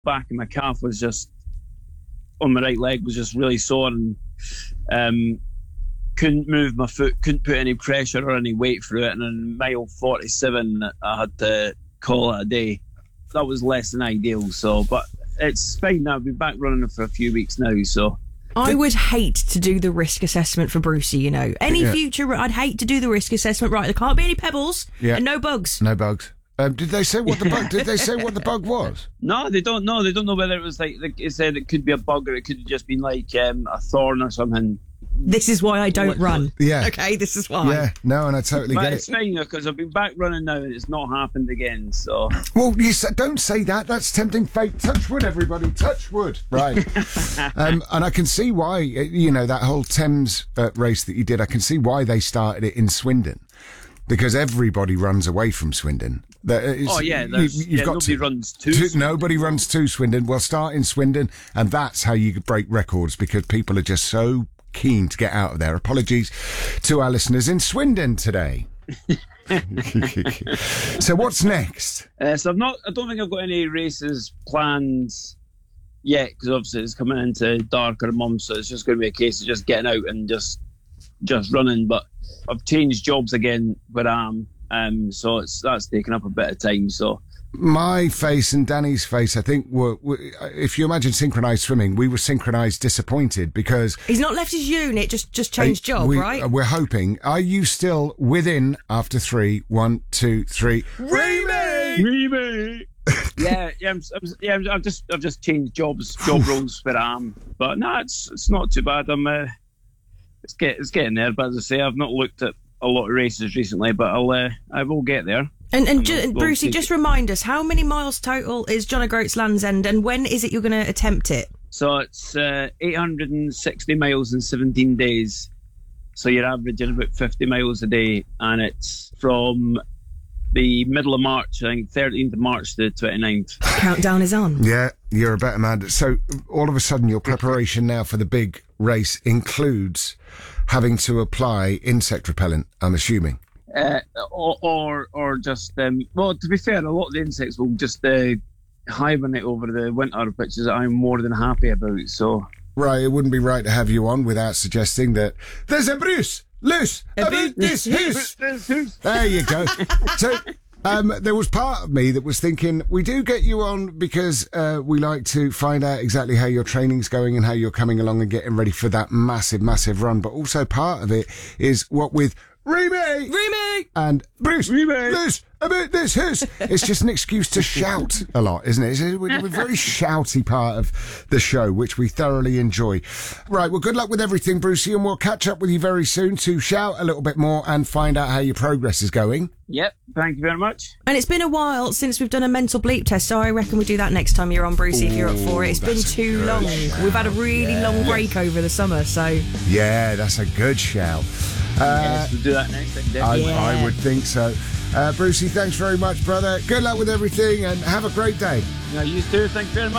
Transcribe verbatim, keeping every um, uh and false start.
back of my calf was just on my right leg was just really sore, and um, couldn't move my foot, couldn't put any pressure or any weight through it. And in mile forty-seven, I had to call it a day. That was less than ideal. So, but it's fine now. I've been back running for a few weeks now. So. I would hate to do the risk assessment for Brucey, you know. Any Yeah. future, I'd hate to do the risk assessment. Right, there can't be any pebbles Yeah. and no bugs. No bugs. Um, did they say what the bug? Did they say what the bug was? No, they don't know. They don't know whether it was like, like it said it could be a bug or it could have just been like um, a thorn or something. This is why I don't run. Yeah. Okay, this is why. Yeah. No, and I totally But get it's it. fine because I've been back running now and it's not happened again. So Well, you sa- don't say that. That's tempting fate. Touch wood, everybody. Touch wood. Right. um, and I can see why. uh, You know, that whole Thames uh, race that you did. I can see why they started it in Swindon. Because everybody runs away from Swindon. There is- oh yeah, you- there's, you've yeah got nobody to, runs to. to- nobody runs to Swindon. Well, start in Swindon, and that's how you break records because people are just so keen to get out of there. Apologies to our listeners in Swindon today. So what's next? Uh, so I've not. I don't think I've got any races planned yet because obviously it's coming into darker months, so it's just going to be a case of just getting out and just just running. But I've changed jobs again where I am, um, so it's that's taken up a bit of time. So My face and Danny's face, I think, were, were if you imagine synchronised swimming, we were synchronised disappointed because He's not left his unit, just just changed job, we, right? uh, We're hoping. Are you still within after three? One, two, three. Remy, yeah, yeah, I'm, I'm, yeah. I'm, I've just I've just changed jobs, job roles where I am. But no, it's it's not too bad. I'm uh, it's get it's getting there. But as I say, I've not looked at a lot of races recently, but I'll uh, I will get there. And, and, I'm ju- not- and well, Brucey, take just it. remind us, how many miles total is John O'Groats Land's End, and when is it you're going to attempt it? So it's uh, eight hundred sixty miles in seventeen days. So you're averaging about fifty miles a day, and it's from the middle of March, I think thirteenth of March to the twenty-ninth. Countdown is on. Yeah, you're a better man. So all of a sudden, your preparation now for the big race includes having to apply insect repellent, I'm assuming. Uh, or, or or just um, well, to be fair, a lot of the insects will just uh, hibernate over the winter, which is I'm more than happy about. So Right, it wouldn't be right to have you on without suggesting that there's a Bruce loose about this house. There you go. So, um, there was part of me that was thinking, we do get you on because uh, we like to find out exactly how your training's going and how you're coming along and getting ready for that massive, massive run. But also part of it is what with Remy! Remy! And Bruce, Remy! Bruce, about this house. It's just an excuse to shout a lot, isn't it? It's a, we're a very shouty part of the show, which we thoroughly enjoy. Right, well, good luck with everything, Brucey, and we'll catch up with you very soon to shout a little bit more and find out how your progress is going. Yep, thank you very much. And it's been a while since we've done a mental bleep test, so I reckon we do that next time you're on, Brucey, if you're up for it. It's been that's a too good long. shout. We've had a really long break over the summer, so... Yeah, that's a good shout. Uh, yes, we'll do that next time. I, definitely. I would think so. Uh, Brucey, thanks very much, brother. Good luck with everything and have a great day. No, you too. Thank you very much.